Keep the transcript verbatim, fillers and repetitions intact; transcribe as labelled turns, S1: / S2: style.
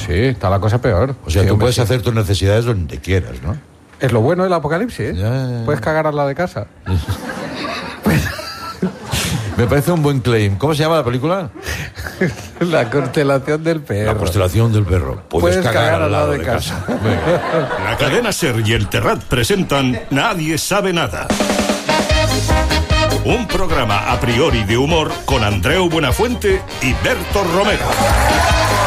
S1: sí, está la cosa peor.
S2: O sea,
S1: sí,
S2: tú
S1: hombre,
S2: puedes
S1: sí.
S2: hacer tus necesidades donde quieras, ¿no?
S1: Es lo bueno del apocalipsis, ¿eh?
S2: Ya, ya, ya.
S1: Puedes cagar al lado de casa.
S2: Me parece un buen claim. ¿Cómo se llama la película?
S1: La constelación del perro.
S2: La constelación del perro. Puedes,
S1: Puedes
S2: cagar, al lado de casa.
S1: casa.
S2: Venga.
S3: La cadena SER y el Terrat presentan Nadie sabe nada. Un programa a priori de humor con Andreu Buenafuente y Berto Romero.